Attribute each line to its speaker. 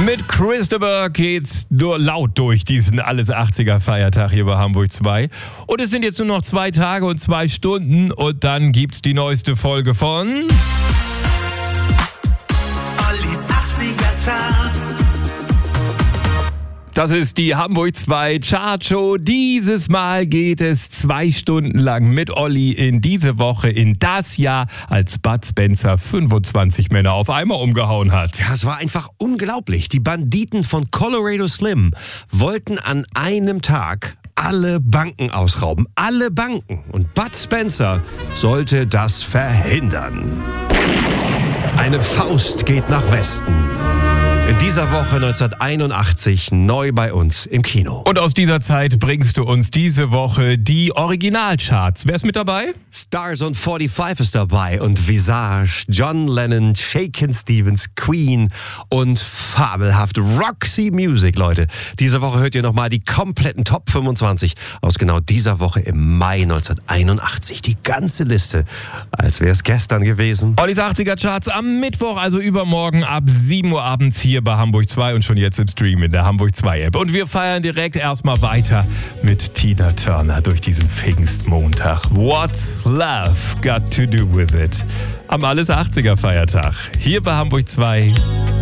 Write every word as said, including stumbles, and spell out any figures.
Speaker 1: Mit Christopher geht's nur laut durch diesen Alles achtziger Feiertag hier bei Hamburg zwei. Und es sind jetzt nur noch zwei Tage und zwei Stunden und dann gibt's die neueste Folge von
Speaker 2: Ollis achtziger Charts.
Speaker 1: Das ist die Hamburg zwei Chartshow. Dieses Mal geht es zwei Stunden lang mit Olli in diese Woche, in das Jahr, als Bud Spencer fünfundzwanzig Männer auf einmal umgehauen hat.
Speaker 3: Ja, es war einfach unglaublich. Die Banditen von Colorado Slim wollten an einem Tag alle Banken ausrauben. Alle Banken. Und Bud Spencer sollte das verhindern. Eine Faust geht nach Westen. In dieser Woche neunzehnhunderteinundachtzig neu bei uns im Kino.
Speaker 1: Und aus dieser Zeit bringst du uns diese Woche die Originalcharts. Wer ist mit dabei?
Speaker 3: Stars on fünfundvierzig ist dabei und Visage, John Lennon, Shakin' Stevens, Queen und fabelhaft Roxy Music, Leute. Diese Woche hört ihr nochmal die kompletten Top fünfundzwanzig aus genau dieser Woche im Mai neunzehnhunderteinundachtzig. Die ganze Liste, als wäre es gestern gewesen.
Speaker 1: Ollis achtziger Charts am Mittwoch, also übermorgen ab sieben Uhr abends hier bei Hamburg zwei und schon jetzt im Stream in der Hamburg zwei App. Und wir feiern direkt erstmal weiter mit Tina Turner durch diesen Pfingstmontag. What's Love Got to Do With It? Am Alles achtziger Feiertag hier bei Hamburg zwei.